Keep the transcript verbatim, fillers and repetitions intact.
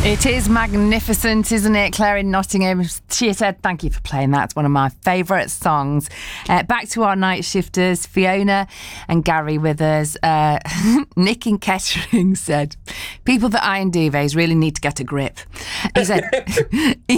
It is magnificent, isn't it? Claire in Nottingham, she said, thank you for playing that. It's one of my favourite songs. Uh, back to our night shifters, Fiona and Gary with us. Uh, Nick in Kettering said, people that iron duvets really need to get a grip. He said, he